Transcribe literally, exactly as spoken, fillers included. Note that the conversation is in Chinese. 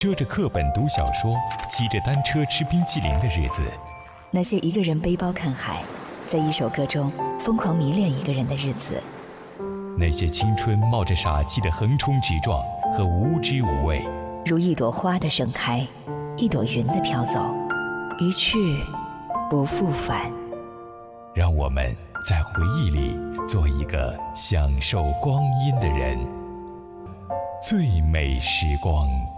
遮着课本读小说，骑着单车吃冰淇淋的日子； 那些一个人背包看海，在一首歌中疯狂迷恋一个人的日子； 那些青春冒着傻气的横冲直撞和无知无畏， 如一朵花的盛开，一朵云的飘走，一去不复返。 让我们在回忆里做一个享受光阴的人。最美时光。